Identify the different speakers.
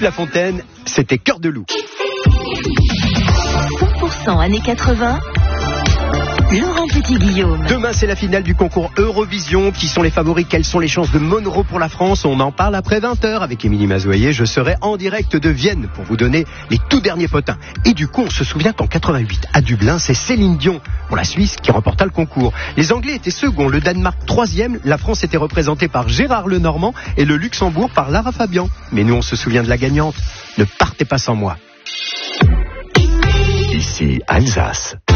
Speaker 1: Lafontaine, c'était Cœur de loup.
Speaker 2: 100% années 80. Laurent Petit-Guillaume.
Speaker 1: Demain, c'est la finale du concours Eurovision. Qui sont les favoris? Quelles sont les chances de Monroe pour la France? On en parle après 20h avec Émilie Mazoyer. Je serai en direct de Vienne pour vous donner les tout derniers potins. Et du coup, on se souvient qu'en 88, à Dublin, c'est Céline Dion pour la Suisse qui remporta le concours. Les Anglais étaient seconds, le Danemark troisième. La France était représentée par Gérard Lenormand et le Luxembourg par Lara Fabian. Mais nous, on se souvient de la gagnante. Ne partez pas sans moi.
Speaker 3: Ici Alsace.